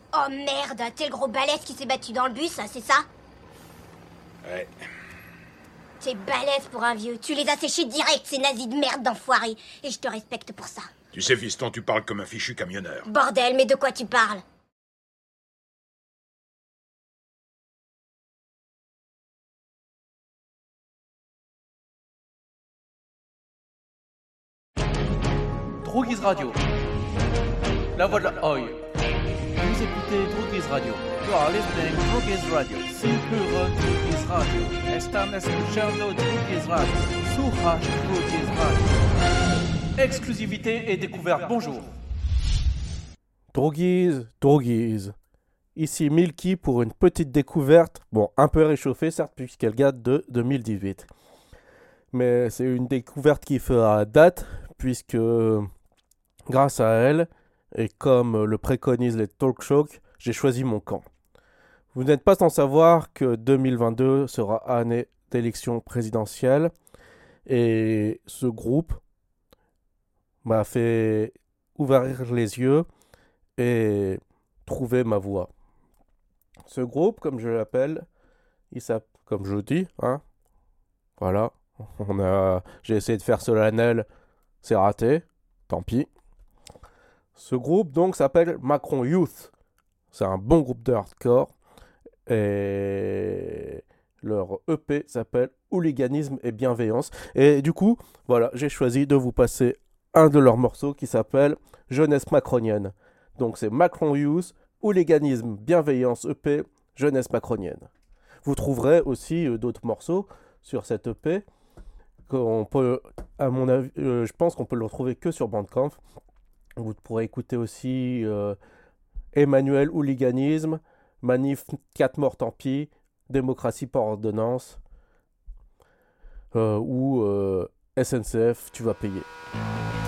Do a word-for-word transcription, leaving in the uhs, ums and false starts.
Oh merde, t'es le gros balèze qui s'est battu dans le bus, là, c'est ça? Ouais. T'es balèze pour un vieux. Tu les as séchés direct, ces nazis de merde d'enfoirés. Et je te respecte pour ça. Tu sais, fiston, tu parles comme un fichu camionneur. Bordel, mais de quoi tu parles? Droguise Radio. La voix de la Oi. Vous écoutez Droguise Radio. You are listening Droguise Radio. Sin pure Droguise Radio. Están escuchando Droguise Radio. Surra Droguise Radio. Exclusivité et découverte. Bonjour. Droguise, droguise. Ici Milky pour une petite découverte. Bon, un peu réchauffée certes puisqu'elle date de deux mille dix-huit. Mais c'est une découverte qui fera date puisque grâce à elle, et comme le préconisent les talk shows, j'ai choisi mon camp. Vous n'êtes pas sans savoir que deux mille vingt-deux sera année d'élection présidentielle et ce groupe m'a fait ouvrir les yeux et trouver ma voie. Ce groupe, comme je l'appelle, il s'appelle, comme je le dis, hein, voilà, on a, j'ai essayé de faire solennel, c'est raté, tant pis. Ce groupe donc s'appelle Macron Youth. C'est un bon groupe de hardcore. Et leur E P s'appelle Hooliganisme et Bienveillance. Et du coup, voilà, j'ai choisi de vous passer un de leurs morceaux qui s'appelle Jeunesse macronienne. Donc c'est Macron Youth, Hooliganisme, Bienveillance, E P, Jeunesse macronienne. Vous trouverez aussi euh, d'autres morceaux sur cette E P. Qu'on peut, à mon avis, euh, je pense qu'on peut le retrouver que sur Bandcamp. Vous pourrez écouter aussi euh, Emmanuel Hooliganisme, Manif quatre morts tant pis, Démocratie par ordonnance euh, ou euh, S N C F tu vas payer.